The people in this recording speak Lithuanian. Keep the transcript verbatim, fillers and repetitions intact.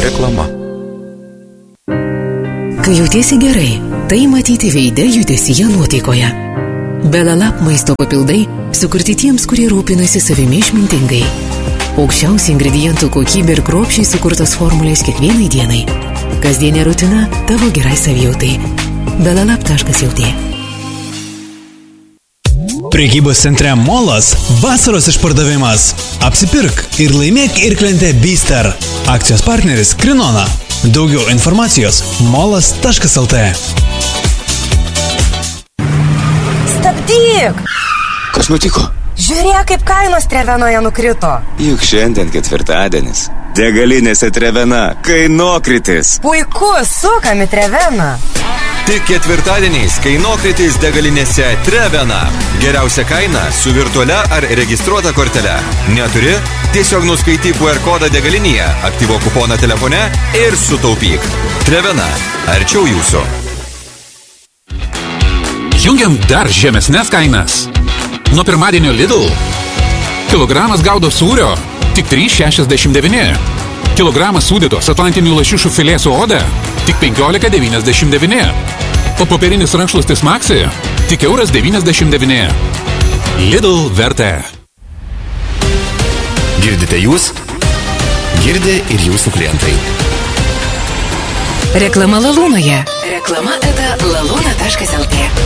Reklama. Kai jautiesi gerai, tai matyti veide, judesyje, nuotaikoje. Belalab maisto papildai sukurti tiems, kurie rūpinasi savimi išmintingai. Aukščiausių ingredientų kokybė ir kruopščiai sukurtos formulės kiekvienai dienai. Kasdienė rutina tavo gerai savijautai. belalab taškas el tė. Prekybos centre Molas vasaros išpardavimas. Apsipirk ir laimėk irklentę Bister. Akcijos partneris Krinona. Daugiau informacijos molas taškas el tė. Stabdyk! Kas nutiko? Žiūrėk, kaip kainos Trevenoje nukrito. Juk šiandien ketvirtadienis. Degalinėse Trevena kainokritis. Puiku, sukam į Treveną. Tik ketvirtadieniais kainokritis degalinėse Trevena. Geriausia kaina su virtualia ar registruota kortele. Neturi? Tiesiog nuskaityk ku er kodą degalinėje, aktyvuok kuponą telefone ir sutaupyk. Trevena. Arčiau jūsų. Jungiam dar žemesnes kainas. Nuo pirmadienio Lidl. Kilogramas gaudo sūrio tik trys šešiasdešimt devyni. Kilogramas sūdytos atlantinių lašišų filė su oda tik penkiolika devyniasdešimt devyni. O popierinis rankšluostis Maxi tik euras devyniasdešimt devyni. Lidl vertė. Girdite jūs? Girdi ir jūsų klientai. Reklama Lalūnoje. Reklama eta lalūna taškas el tė.